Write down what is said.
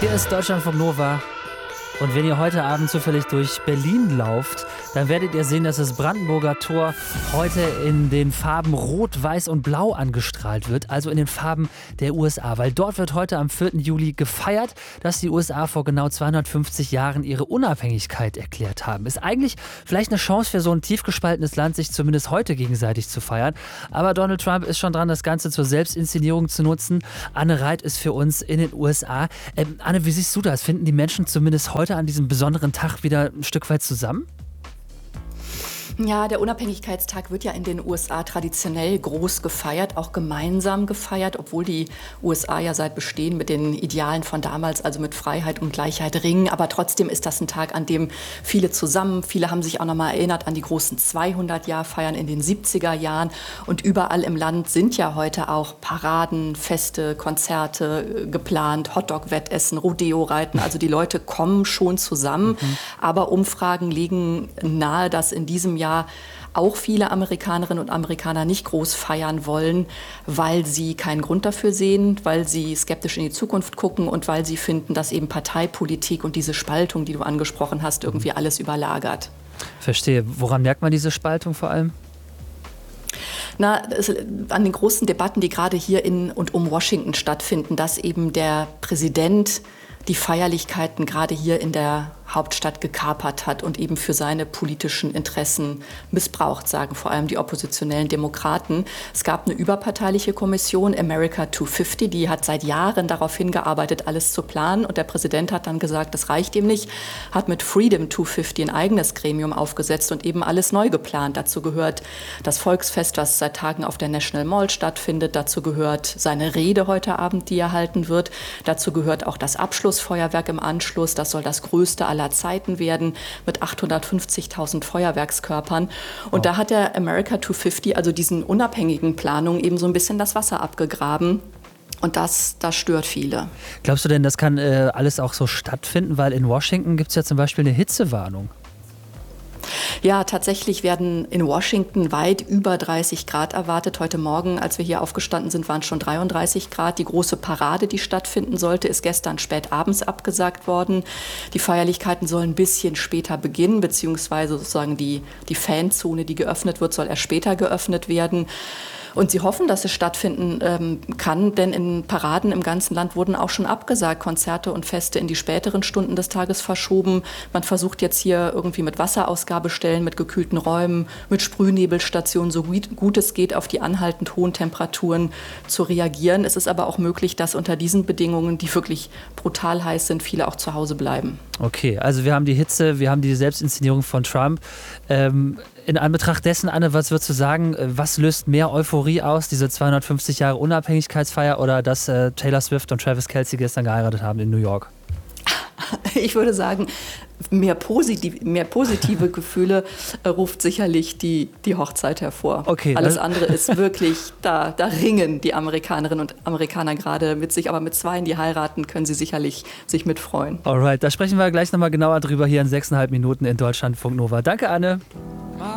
Hier ist Deutschlandfunk Nova. Und wenn ihr heute Abend zufällig durch Berlin lauft, dann werdet ihr sehen, dass das Brandenburger Tor heute in den Farben Rot, Weiß und Blau angestrahlt wird, also in den Farben der USA. Weil dort wird heute am 4. Juli gefeiert, dass die USA vor genau 250 Jahren ihre Unabhängigkeit erklärt haben. Ist eigentlich vielleicht eine Chance für so ein tief gespaltenes Land, sich zumindest heute gegenseitig zu feiern. Aber Donald Trump ist schon dran, das Ganze zur Selbstinszenierung zu nutzen. Anne Reit ist für uns in den USA. Anne, wie siehst du das? Finden die Menschen zumindest heute an diesem besonderen Tag wieder ein Stück weit zusammen? Ja, der Unabhängigkeitstag wird ja in den USA traditionell groß gefeiert, auch gemeinsam gefeiert, obwohl die USA ja seit Bestehen mit den Idealen von damals, also mit Freiheit und Gleichheit ringen. Aber trotzdem ist das ein Tag, an dem viele haben sich auch nochmal erinnert an die großen 200-Jahr-Feiern in den 70er Jahren. Und überall im Land sind ja heute auch Paraden, Feste, Konzerte geplant, Hotdog-Wettessen, Rodeo-Reiten. Also die Leute kommen schon zusammen. Aber Umfragen legen nahe, dass in diesem Jahr auch viele Amerikanerinnen und Amerikaner nicht groß feiern wollen, weil sie keinen Grund dafür sehen, weil sie skeptisch in die Zukunft gucken und weil sie finden, dass eben Parteipolitik und diese Spaltung, die du angesprochen hast, irgendwie alles überlagert. Verstehe. Woran merkt man diese Spaltung vor allem? An den großen Debatten, die gerade hier in und um Washington stattfinden, dass eben der Präsident die Feierlichkeiten gerade hier in der Hauptstadt gekapert hat und eben für seine politischen Interessen missbraucht, sagen vor allem die oppositionellen Demokraten. Es gab eine überparteiliche Kommission, America 250, die hat seit Jahren darauf hingearbeitet, alles zu planen. Und der Präsident hat dann gesagt, das reicht ihm nicht, hat mit Freedom 250 ein eigenes Gremium aufgesetzt und eben alles neu geplant. Dazu gehört das Volksfest, was seit Tagen auf der National Mall stattfindet. Dazu gehört seine Rede heute Abend, die er halten wird. Dazu gehört auch das Abschlussfeuerwerk im Anschluss. Das soll das größte aller Zeiten werden mit 850.000 Feuerwerkskörpern. Und da hat der America 250, also diesen unabhängigen Planungen, eben so ein bisschen das Wasser abgegraben. Und das stört viele. Glaubst du denn, das kann alles auch so stattfinden? Weil in Washington gibt es ja zum Beispiel eine Hitzewarnung. Ja, tatsächlich werden in Washington weit über 30 Grad erwartet. Heute Morgen, als wir hier aufgestanden sind, waren es schon 33 Grad. Die große Parade, die stattfinden sollte, ist gestern spät abends abgesagt worden. Die Feierlichkeiten sollen ein bisschen später beginnen, beziehungsweise sozusagen die Fanzone, die geöffnet wird, soll erst später geöffnet werden. Und sie hoffen, dass es stattfinden kann, denn in Paraden im ganzen Land wurden auch schon abgesagt, Konzerte und Feste in die späteren Stunden des Tages verschoben. Man versucht jetzt hier irgendwie mit Wasserausgabestellen, mit gekühlten Räumen, mit Sprühnebelstationen, so gut es geht, auf die anhaltend hohen Temperaturen zu reagieren. Es ist aber auch möglich, dass unter diesen Bedingungen, die wirklich brutal heiß sind, viele auch zu Hause bleiben. Okay, also wir haben die Hitze, wir haben die Selbstinszenierung von Trump. In Anbetracht dessen, Anne, was würdest du sagen, was löst mehr Euphorie aus, diese 250 Jahre Unabhängigkeitsfeier oder dass Taylor Swift und Travis Kelce gestern geheiratet haben in New York? Ich würde sagen, mehr positive Gefühle ruft sicherlich die Hochzeit hervor. Okay, alles andere ist wirklich, da ringen die Amerikanerinnen und Amerikaner gerade mit sich, aber mit Zweien, die heiraten, können sie sicherlich sich mitfreuen. Alright, da sprechen wir gleich nochmal genauer drüber hier in 6,5 Minuten in Deutschlandfunk Nova. Danke, Anne.